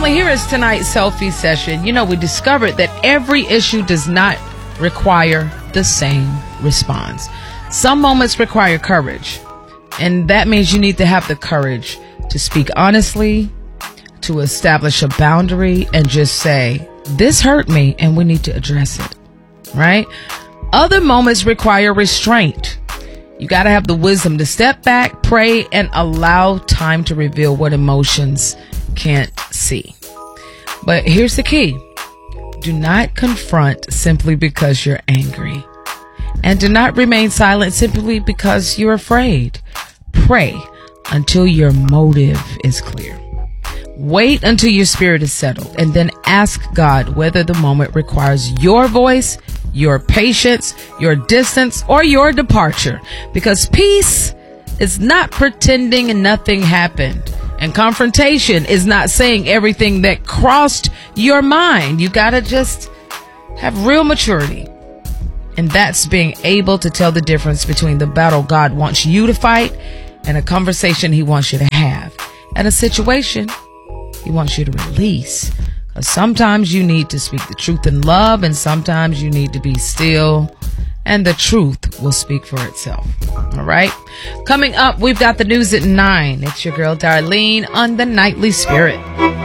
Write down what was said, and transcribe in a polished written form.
family, here is tonight's selfie session. You know, we discovered that every issue does not require the same response. Some moments require courage, and that means you need to have the courage to speak honestly, to establish a boundary, and just say, this hurt me and we need to address it, right? Other moments require restraint. You got to have the wisdom to step back, pray, and allow time to reveal what emotions can't see. But here's the key. Do not confront simply because you're angry. And do not remain silent simply because you're afraid. Pray until your motive is clear. Wait until your spirit is settled, and then ask God whether the moment requires your voice, your patience, your distance, or your departure. Because peace is not pretending nothing happened. And confrontation is not saying everything that crossed your mind. You gotta just have real maturity. And that's being able to tell the difference between the battle God wants you to fight and a conversation he wants you to have. And a situation he wants you to release. Because sometimes you need to speak the truth in love, and sometimes you need to be still, and the truth will speak for itself. All right. Coming up, we've got the news at 9. It's your girl Darlene on the Nightly Spirit.